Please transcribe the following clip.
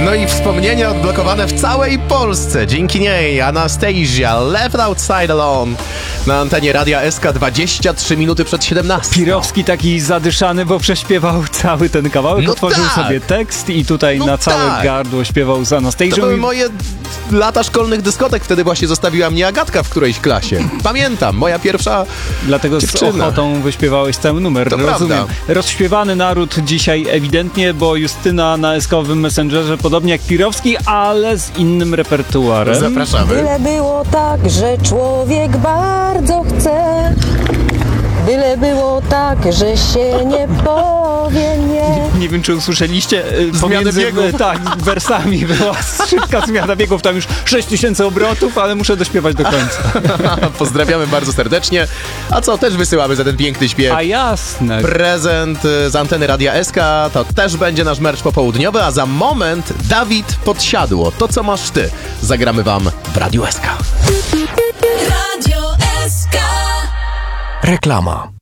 No i wspomnienia odblokowane w całej Polsce. Dzięki niej Anastasia, Left Outside Alone na antenie Radia SK 23 minuty przed 17. Pirowski taki zadyszany, bo prześpiewał cały ten kawałek, No otworzył tak. sobie tekst i tutaj No na całe tak. gardło śpiewał z Anastasią. To były moje lata szkolnych dyskotek. Wtedy właśnie zostawiła mnie Agatka w którejś klasie. Pamiętam, moja pierwsza Dlatego z dziewczyna. ochotą wyśpiewałeś cały numer. To Rozumiem. prawda. Rozśpiewany naród dzisiaj ewidentnie, bo Justyna na SK-owym Messengerze, podobnie jak Pirowski, ale z innym repertuarem. Zapraszamy. Byle było tak, że człowiek bardzo chce. Byle było tak, że się nie powie nie. Nie wiem, czy usłyszeliście, Zmianę pomiędzy biegów. wersami była szybka zmiana biegów, tam już 6000 obrotów, ale muszę dośpiewać do końca. Pozdrawiamy bardzo serdecznie. A co, też wysyłamy za ten piękny śpiew. A jasne. Prezent z anteny Radia SK, to też będzie nasz merch popołudniowy, a za moment Dawid Podsiadło. To, co masz ty, zagramy wam w Radiu SK. Radio SK. Reklama.